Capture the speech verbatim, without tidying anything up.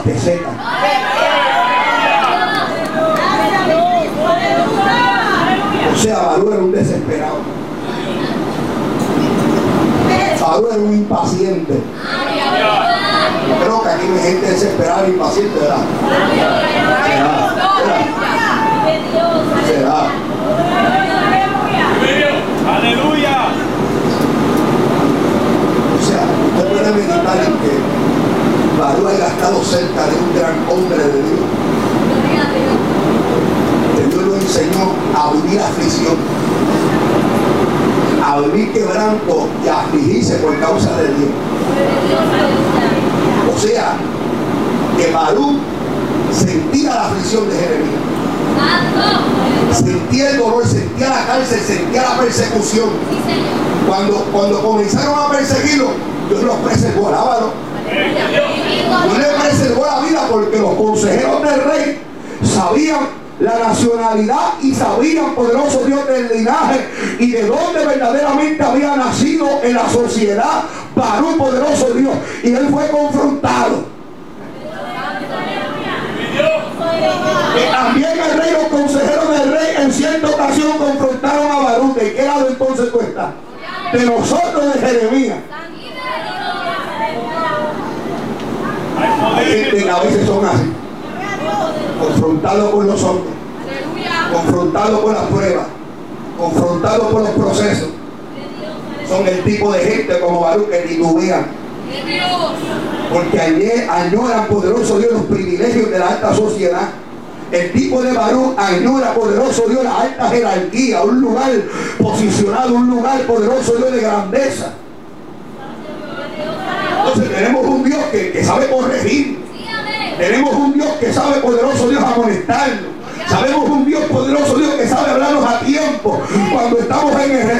pesetas. O sea, Barú era un desesperado. Barú era un impaciente. Yo creo que aquí no hay gente desesperada e impaciente, ¿verdad? ¿Será? ¿Será? ¿Será? ¡Aleluya! O sea, usted puede meditar en que Barú haya estado cerca de un gran hombre de Dios. Que Dios lo enseñó a vivir aflicción, a vivir quebranto y a afligirse por causa de Dios. O sea, que Barú sentía la aflicción de Jeremías. Sentía el dolor, sentía la cárcel, sentía la persecución. Cuando, cuando comenzaron a perseguirlo, Dios los preservó, alábalo. Dios les preservó la vida porque los consejeros del rey sabían la nacionalidad y sabían, poderoso Dios, del linaje y de dónde verdaderamente había nacido en la sociedad Barú, poderoso Dios. Y él fue confrontado. Y también el rey, los consejeros del rey en cierta ocasión confrontaron a Barú. ¿De qué lado entonces tú estás? De nosotros, de Jeremías. Hay gente que a veces son así, confrontados con los hombres, confrontados con las pruebas, confrontados con los procesos. Son el tipo de gente como Barú que titubean, porque añoran, poderoso Dios, los privilegios de la alta sociedad. El tipo de Barú añora, poderoso Dios, la alta jerarquía, un lugar posicionado, un lugar, poderoso Dios, de grandeza. Entonces tenemos un Dios que, que sabe corregir. Tenemos un Dios que sabe, poderoso Dios, amonestarnos. Sabemos un Dios, poderoso Dios, que sabe hablarnos a tiempo cuando estamos en el